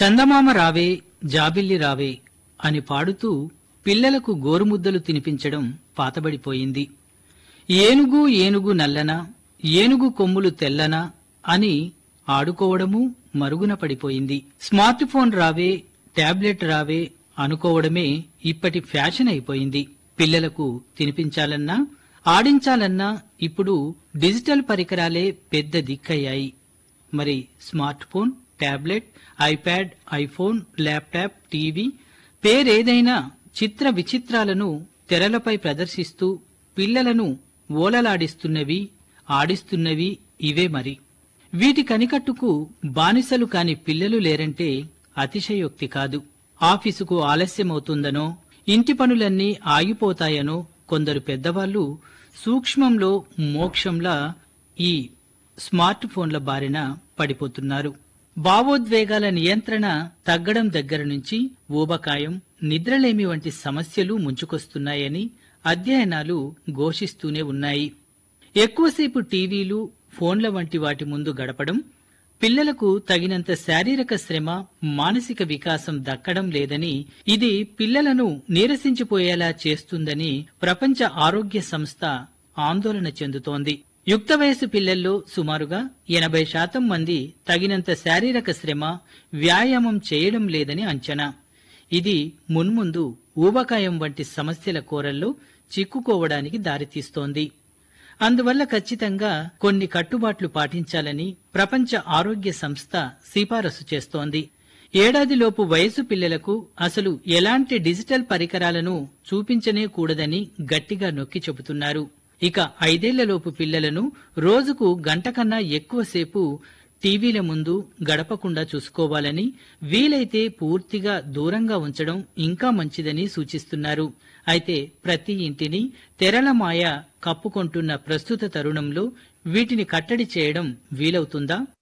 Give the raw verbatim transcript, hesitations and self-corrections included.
చందమామ రావే జాబిల్లి రావే అని పాడుతూ పిల్లలకు గోరుముద్దలు తినిపించడం పాతబడిపోయింది. ఏనుగు ఏనుగు నల్లనా, ఏనుగు కొమ్ములు తెల్లనా అని ఆడుకోవడమూ మరుగున పడిపోయింది. స్మార్ట్ ఫోన్ రావే, టాబ్లెట్ రావే అనుకోవడమే ఇప్పటి ఫ్యాషన్ అయిపోయింది. పిల్లలకు తినిపించాలన్నా, ఆడించాలన్నా ఇప్పుడు డిజిటల్ పరికరాలే పెద్ద దిక్కయ్యాయి. మరి smart phone, tablet, iPad, iPhone, laptop, TV పేరేదైనా చిత్ర విచిత్రాలను తెరలపై ప్రదర్శిస్తూ పిల్లలను ఓలలాడిస్తున్నవి, ఆడిస్తున్నవి ఇవే మరి. వీటి కనికట్టుకు బానిసలు కాని పిల్లలు లేరంటే అతిశయోక్తి కాదు. ఆఫీసుకు ఆలస్యమవుతుందనో, ఇంటి పనులన్నీ ఆగిపోతాయనో కొందరు పెద్దవాళ్లు సూక్ష్మంలో మోక్షంలా ఈ స్మార్ట్ ఫోన్ల బారిన పడిపోతున్నారు. భావోద్వేగాల నియంత్రణ తగ్గడం దగ్గర నుంచి ఊబకాయం, నిద్రలేమి వంటి సమస్యలు ముంచుకొస్తున్నాయని అధ్యయనాలు ఘోషిస్తూనే ఉన్నాయి. ఎక్కువసేపు టీవీలు, ఫోన్ల వంటి వాటి ముందు గడపడం, పిల్లలకు తగినంత శారీరక శ్రమ, మానసిక వికాసం దక్కడం లేదని, ఇది పిల్లలను నీరసించిపోయేలా చేస్తుందని ప్రపంచ ఆరోగ్య సంస్థ ఆందోళన చెందుతోంది. యుక్త వయసు పిల్లల్లో సుమారుగా ఎనభై శాతం మంది తగినంత శారీరక శ్రమ, వ్యాయామం చేయడం లేదని అంచనా. ఇది మున్ముందు ఊబకాయం వంటి సమస్యల కోరల్లో చిక్కుకోవడానికి దారితీస్తోంది. అందువల్ల ఖచ్చితంగా కొన్ని కట్టుబాట్లు పాటించాలని ప్రపంచ ఆరోగ్య సంస్థ సిఫారసు చేస్తోంది. ఏడాదిలోపు వయసు పిల్లలకు అసలు ఎలాంటి డిజిటల్ పరికరాలను చూపించనే కూడదని గట్టిగా నొక్కి చెబుతున్నారు. ఇక ఐదేళ్లలోపు పిల్లలను రోజుకు గంట కన్నా ఎక్కువసేపు టీవీల ముందు గడపకుండా చూసుకోవాలని, వీలైతే పూర్తిగా దూరంగా ఉంచడం ఇంకా మంచిదని సూచిస్తున్నారు. అయితే ప్రతి ఇంటిని తెరల మాయ కప్పుకొంటున్న ప్రస్తుత తరుణంలో వీటిని కట్టడి చేయడం వీలవుతుందా?